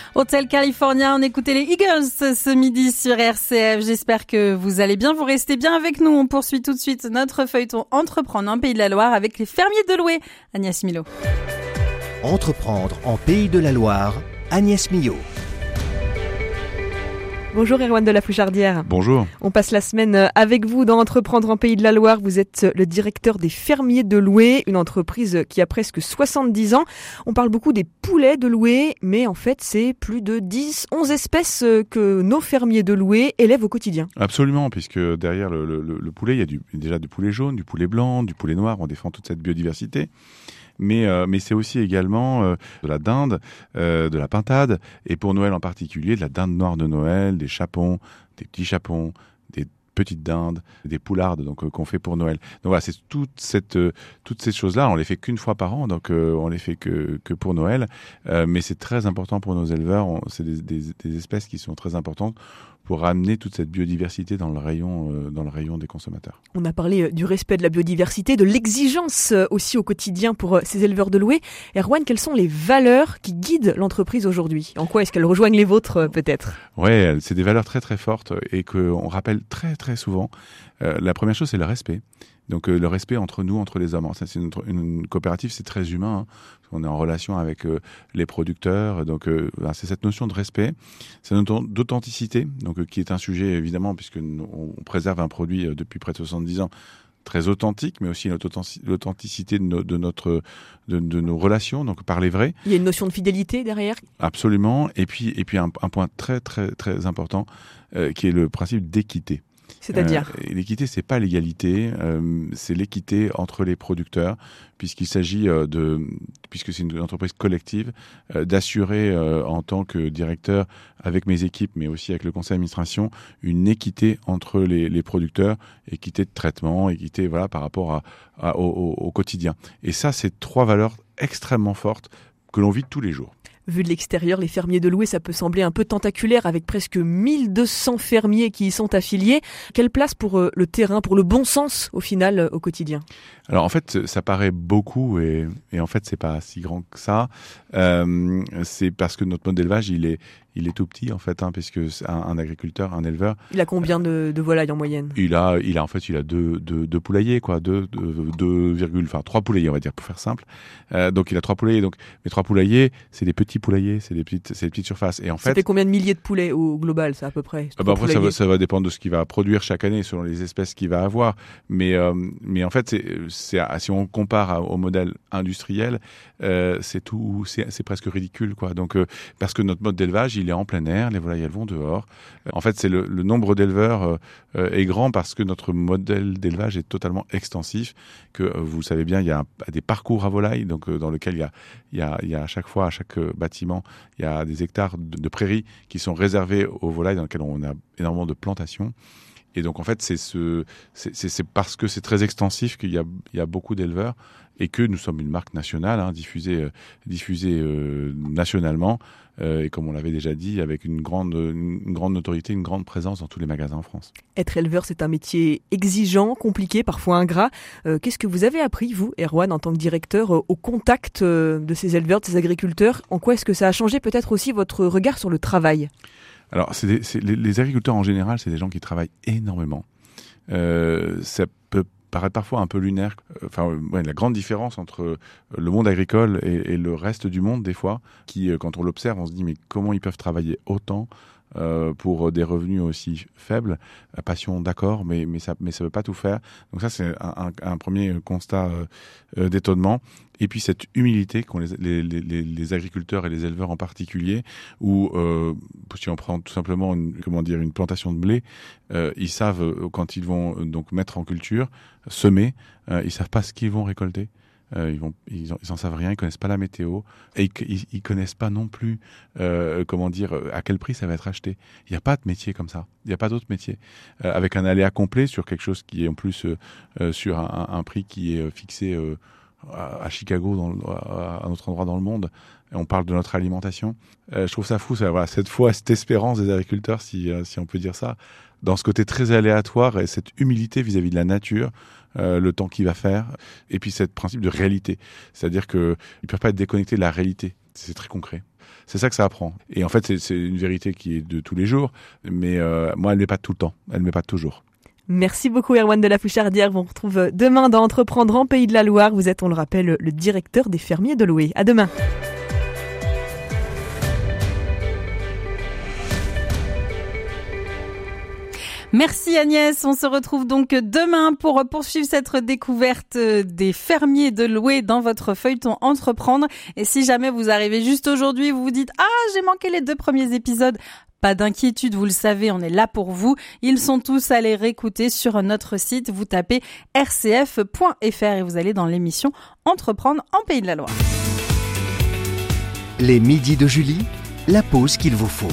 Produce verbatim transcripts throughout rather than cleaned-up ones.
Hôtel California, on écoutait les Eagles ce midi sur R C F. J'espère que vous allez bien, vous restez bien avec nous. On poursuit tout de suite notre feuilleton Entreprendre en Pays de la Loire avec les fermiers de Loué. Agnès Millot. Entreprendre en Pays de la Loire, Agnès Millot. Bonjour Erwan de la Fouchardière. Bonjour. On passe la semaine avec vous dans Entreprendre en Pays de la Loire. Vous êtes le directeur des fermiers de Loué, une entreprise qui a presque soixante-dix ans. On parle beaucoup des poulets de Loué, mais en fait c'est plus de dix, onze espèces que nos fermiers de Loué élèvent au quotidien. Absolument, puisque derrière le, le, le poulet, il y a du, déjà du poulet jaune, du poulet blanc, du poulet noir. On défend toute cette biodiversité. Mais, euh, mais c'est aussi également euh, de la dinde, euh, de la pintade, et pour Noël en particulier, de la dinde noire de Noël, des chapons, des petits chapons, des petites dindes, des poulardes donc euh, qu'on fait pour Noël. Donc voilà, c'est toute cette, euh, toutes ces choses-là, on les fait qu'une fois par an, donc euh, on les fait que, que pour Noël, euh, mais c'est très important pour nos éleveurs, on, c'est des, des, des espèces qui sont très importantes pour ramener toute cette biodiversité dans le rayon, euh, dans le rayon des consommateurs. On a parlé du respect de la biodiversité, de l'exigence aussi au quotidien pour ces éleveurs de Loué. Erwan, quelles sont les valeurs qui guident l'entreprise aujourd'hui ? En quoi est-ce qu'elles rejoignent les vôtres peut-être ? Ouais, c'est des valeurs très très fortes et qu'on rappelle très très souvent. Euh, la première chose, c'est le respect. Donc euh, le respect entre nous, entre les hommes. Ça, c'est une, une coopérative, c'est très humain. Hein. On est en relation avec euh, les producteurs. Donc euh, c'est cette notion de respect, cette notion d'authenticité, donc euh, qui est un sujet évidemment puisque nous, on préserve un produit euh, depuis près de soixante-dix ans très authentique, mais aussi l'authenticité de, no, de notre de, de nos relations, donc parler vrai. Il y a une notion de fidélité derrière. Absolument. Et puis et puis un, un point très très très important euh, qui est le principe d'équité. C'est-à-dire euh, l'équité, c'est pas l'égalité, euh, c'est l'équité entre les producteurs, puisqu'il s'agit euh, de, puisque c'est une entreprise collective, euh, d'assurer euh, en tant que directeur avec mes équipes, mais aussi avec le conseil d'administration, une équité entre les, les producteurs, équité de traitement, équité voilà par rapport à, à au, au, au quotidien. Et ça, c'est trois valeurs extrêmement fortes que l'on vit tous les jours. Vu de l'extérieur, les fermiers de Loué, ça peut sembler un peu tentaculaire avec presque mille deux cents fermiers qui y sont affiliés. Quelle place pour euh, le terrain, pour le bon sens au final, euh, au quotidien ? Alors en fait, ça paraît beaucoup et, et en fait, c'est pas si grand que ça. Euh, c'est parce que notre mode d'élevage, il est, il est tout petit en fait, hein, puisque un, un agriculteur, un éleveur. Il a combien de, de volailles en moyenne ? Il a, il a en fait, il a deux, deux, deux poulaillers, quoi, deux, deux, deux virgule, enfin trois poulaillers, on va dire, pour faire simple. Euh, donc il a trois poulaillers. Donc mes trois poulaillers, c'est des petits poulaillers, c'est des petites, c'est des petites surfaces. Et en fait, ça fait combien de milliers de poulets au global, ça à peu près ? Ah bah après, ça va, ça va dépendre de ce qu'il va produire chaque année, selon les espèces qu'il va avoir. Mais, euh, mais en fait, c'est, c'est, si on compare à, au modèle industriel, euh, c'est tout, c'est, c'est presque ridicule, quoi. Donc, euh, parce que notre mode d'élevage, il est en plein air, les volailles elles vont dehors. En fait, c'est le, le nombre d'éleveurs euh, est grand parce que notre modèle d'élevage est totalement extensif. Que euh, vous savez bien, il y a un, des parcours à volailles, donc euh, dans lequel il y a, il y a, il y a à chaque fois, à chaque euh, bâtiment, il y a des hectares de, de prairies qui sont réservés aux volailles, dans lesquels on a énormément de plantations. Et donc en fait, c'est, ce, c'est, c'est, c'est parce que c'est très extensif qu'il y a, il y a beaucoup d'éleveurs et que nous sommes une marque nationale, hein, diffusée, euh, diffusée euh, nationalement, euh, et comme on l'avait déjà dit, avec une grande, une grande notoriété, une grande présence dans tous les magasins en France. Être éleveur, c'est un métier exigeant, compliqué, parfois ingrat. Euh, qu'est-ce que vous avez appris, vous, Erwan, en tant que directeur, euh, au contact euh, de ces éleveurs, de ces agriculteurs ? En quoi est-ce que ça a changé peut-être aussi votre regard sur le travail ? Alors, c'est des, c'est, les, les agriculteurs en général, c'est des gens qui travaillent énormément. Euh, ça peut paraître parfois un peu lunaire. Enfin, ouais, la grande différence entre le monde agricole et, et le reste du monde, des fois, qui, quand on l'observe, on se dit mais comment ils peuvent travailler autant euh, pour des revenus aussi faibles ? La passion, d'accord, mais mais ça mais ça veut pas tout faire. Donc ça, c'est un, un, un premier constat euh, d'étonnement. Et puis cette humilité qu'ont les, les, les, les agriculteurs et les éleveurs en particulier, où euh, si on prend tout simplement une, comment dire, une plantation de blé, euh, ils savent euh, quand ils vont euh, donc mettre en culture, semer, euh, ils savent pas ce qu'ils vont récolter. Euh, ils vont, ils, en, ils en savent rien, ils connaissent pas la météo et ils, ils, ils connaissent pas non plus, euh, comment dire, à quel prix ça va être acheté. Il n'y a pas de métier comme ça. Il n'y a pas d'autre métier euh, avec un aléa complet sur quelque chose qui est en plus euh, euh, sur un, un prix qui est fixé. Euh, à Chicago, dans, à un autre endroit dans le monde, et on parle de notre alimentation. Euh, je trouve ça fou, ça, voilà, cette foi, cette espérance des agriculteurs, si, euh, si on peut dire ça, dans ce côté très aléatoire et cette humilité vis-à-vis de la nature, euh, le temps qu'il va faire, et puis ce principe de réalité. C'est-à-dire qu'ils ne peuvent pas être déconnectés de la réalité. C'est très concret. C'est ça que ça apprend. Et en fait, c'est, c'est une vérité qui est de tous les jours, mais euh, moi, elle ne l'est pas tout le temps, elle ne l'est pas toujours. Merci beaucoup Erwan de la Fouchardière. On retrouve demain dans Entreprendre en Pays de la Loire. Vous êtes, on le rappelle, le directeur des fermiers de Loué. À demain. Merci Agnès, on se retrouve donc demain pour poursuivre cette découverte des fermiers de Loué dans votre feuilleton Entreprendre. Et si jamais vous arrivez juste aujourd'hui, vous vous dites « Ah, j'ai manqué les deux premiers épisodes », pas d'inquiétude, vous le savez, on est là pour vous. Ils sont tous à les réécouter sur notre site. Vous tapez r c f point f r et vous allez dans l'émission Entreprendre en Pays de la Loire. Les midis de Julie, la pause qu'il vous faut.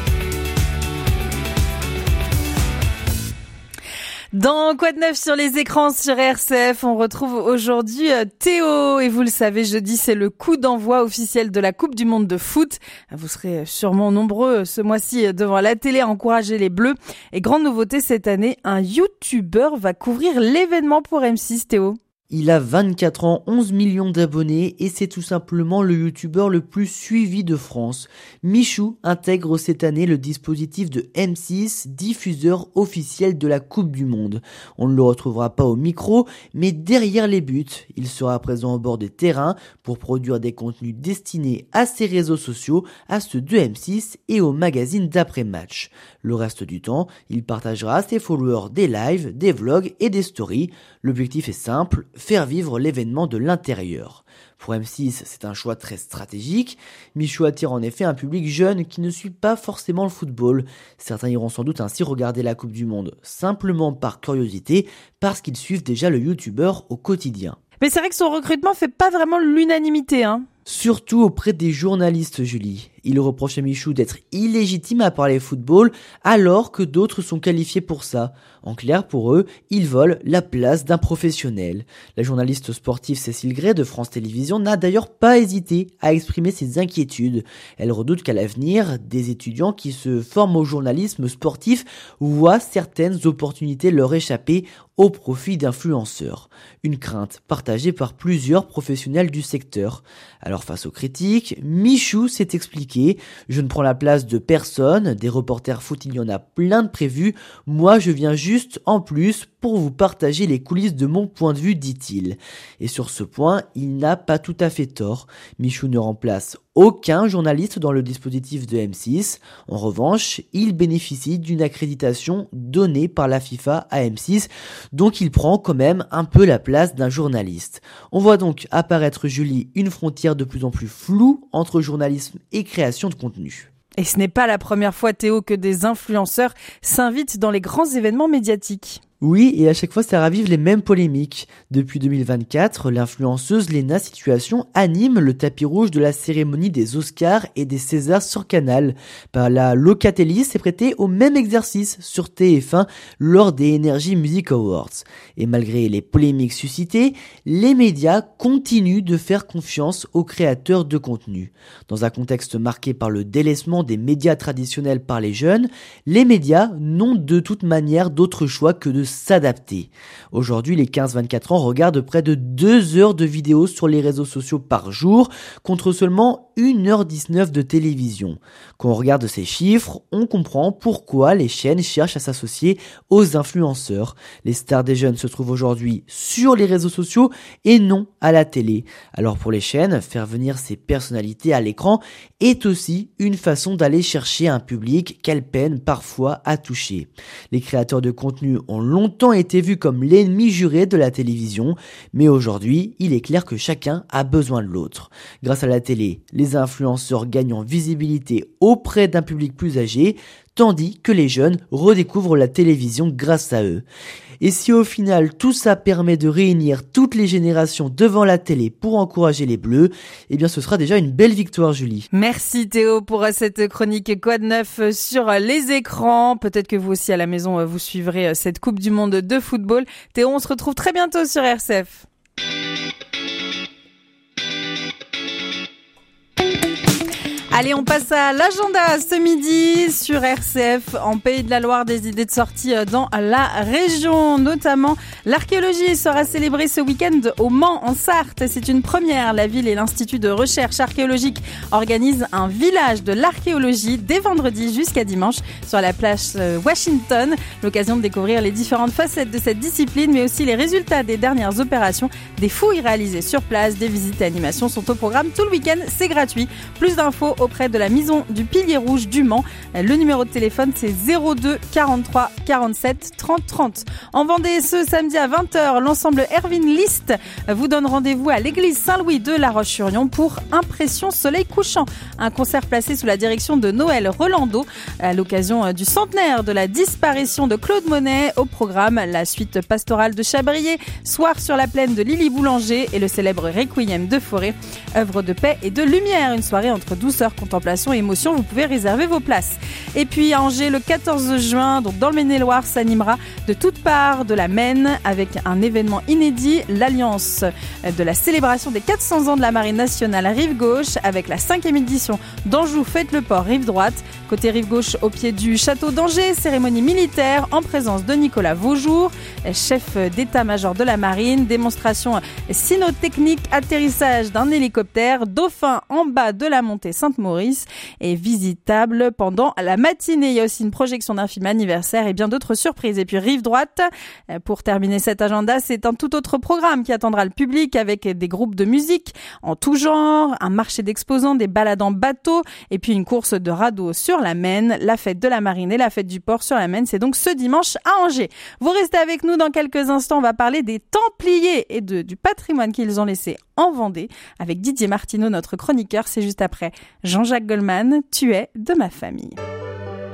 Dans Quoi de neuf sur les écrans sur R C F, on retrouve aujourd'hui Théo. Et vous le savez, jeudi, c'est le coup d'envoi officiel de la Coupe du Monde de foot. Vous serez sûrement nombreux ce mois-ci devant la télé à encourager les Bleus. Et grande nouveauté cette année, un youtubeur va couvrir l'événement pour M six, Théo. Il a vingt-quatre ans, onze millions d'abonnés et c'est tout simplement le youtubeur le plus suivi de France. Michou intègre cette année le dispositif de M six, diffuseur officiel de la Coupe du Monde. On ne le retrouvera pas au micro, mais derrière les buts. Il sera présent au bord des terrains pour produire des contenus destinés à ses réseaux sociaux, à ceux de M six et au magazine d'après-match. Le reste du temps, il partagera à ses followers des lives, des vlogs et des stories. L'objectif est simple, faire vivre l'événement de l'intérieur. Pour M six, c'est un choix très stratégique. Michou attire en effet un public jeune qui ne suit pas forcément le football. Certains iront sans doute ainsi regarder la Coupe du Monde simplement par curiosité, parce qu'ils suivent déjà le youtubeur au quotidien. Mais c'est vrai que son recrutement fait pas vraiment l'unanimité, hein. Surtout auprès des journalistes, Julie. Il reproche à Michou d'être illégitime à parler football alors que d'autres sont qualifiés pour ça. En clair, pour eux, ils volent la place d'un professionnel. La journaliste sportive Cécile Gray de France Télévisions n'a d'ailleurs pas hésité à exprimer ses inquiétudes. Elle redoute qu'à l'avenir, des étudiants qui se forment au journalisme sportif voient certaines opportunités leur échapper au profit d'influenceurs. Une crainte partagée par plusieurs professionnels du secteur. Alors face aux critiques, Michou s'est expliqué « Je ne prends la place de personne, des reporters foot il y en a plein de prévus, moi je viens juste en plus pour vous partager les coulisses de mon point de vue », dit-il. Et sur ce point, il n'a pas tout à fait tort. Michou ne remplace aucun journaliste dans le dispositif de M six. En revanche, il bénéficie d'une accréditation donnée par la FIFA à M six, donc il prend quand même un peu la place d'un journaliste. On voit donc apparaître, Julie, une frontière de plus en plus floue entre journalisme et création de contenu. Et ce n'est pas la première fois, Théo, que des influenceurs s'invitent dans les grands événements médiatiques. Oui, et à chaque fois ça ravive les mêmes polémiques. Depuis deux mille vingt-quatre, l'influenceuse Léna Situation anime le tapis rouge de la cérémonie des Oscars et des Césars sur Canal. Par la Locatelli s'est prêtée au même exercice sur T F un lors des Energy Music Awards. Et malgré les polémiques suscitées, les médias continuent de faire confiance aux créateurs de contenu. Dans un contexte marqué par le délaissement des médias traditionnels par les jeunes, les médias n'ont de toute manière d'autre choix que de s'adapter. Aujourd'hui, les quinze vingt-quatre ans regardent près de deux heures de vidéos sur les réseaux sociaux par jour, contre seulement une heure dix-neuf de télévision. Quand on regarde ces chiffres, on comprend pourquoi les chaînes cherchent à s'associer aux influenceurs. Les stars des jeunes se trouvent aujourd'hui sur les réseaux sociaux et non à la télé. Alors pour les chaînes, faire venir ces personnalités à l'écran est aussi une façon d'aller chercher un public qu'elles peinent parfois à toucher. Les créateurs de contenu ont longtemps été vus comme l'ennemi juré de la télévision, mais aujourd'hui, il est clair que chacun a besoin de l'autre. Grâce à la télé, les influenceurs gagnent en visibilité auprès d'un public plus âgé, tandis que les jeunes redécouvrent la télévision grâce à eux. Et si au final tout ça permet de réunir toutes les générations devant la télé pour encourager les Bleus, eh bien ce sera déjà une belle victoire, Julie. Merci Théo pour cette chronique Quoi de neuf sur les écrans. Peut-être que vous aussi à la maison vous suivrez cette Coupe du Monde de football. Théo, on se retrouve très bientôt sur R C F. Allez, on passe à l'agenda ce midi sur R C F en Pays de la Loire. Des idées de sortie dans la région, notamment l'archéologie sera célébrée ce week-end au Mans en Sarthe. C'est une première. La ville et l'Institut de recherche archéologique organisent un village de l'archéologie dès vendredi jusqu'à dimanche sur la place Washington. L'occasion de découvrir les différentes facettes de cette discipline, mais aussi les résultats des dernières opérations, des fouilles réalisées sur place, des visites et animations sont au programme tout le week-end. C'est gratuit. Plus d'infos auprès de la Maison du Pilier Rouge du Mans. Le numéro de téléphone, c'est zéro deux quarante-trois quarante-sept trente trente. En Vendée, ce samedi à vingt heures, l'ensemble Erwin List vous donne rendez-vous à l'église Saint-Louis de La Roche-sur-Yon pour Impression Soleil Couchant. Un concert placé sous la direction de Noël Rolando à l'occasion du centenaire de la disparition de Claude Monet. Au programme, la suite pastorale de Chabrier, Soir sur la plaine de Lily Boulanger et le célèbre Requiem de Forêt, œuvre de paix et de lumière. Une soirée entre douceur, contemplation et émotion. Vous pouvez réserver vos places. Et puis à Angers, le quatorze juin, donc dans le Maine-et-Loire, s'animera de toutes parts de la Maine avec un événement inédit, l'alliance de la célébration des quatre cents ans de la Marine nationale Rive Gauche avec la cinquième édition d'Anjou Fête le Port Rive Droite. Côté Rive Gauche, au pied du château d'Angers, cérémonie militaire en présence de Nicolas Vaujour, chef d'état-major de la Marine, démonstration cynotechnique, atterrissage d'un hélicoptère, dauphin en bas de la montée Sainte-Maurice est visitable pendant la matinée. Il y a aussi une projection d'un film anniversaire et bien d'autres surprises. Et puis Rive Droite, pour terminer cet agenda, c'est un tout autre programme qui attendra le public avec des groupes de musique en tout genre, un marché d'exposants, des balades en bateau et puis une course de radeau sur la Maine. La fête de la Marine et la fête du port sur la Maine, c'est donc ce dimanche à Angers. Vous restez avec nous dans quelques instants, on va parler des Templiers et de, du patrimoine qu'ils ont laissé en Vendée avec Didier Martineau, notre chroniqueur. C'est juste après Jean-Jacques Goldman, Tu es de ma famille.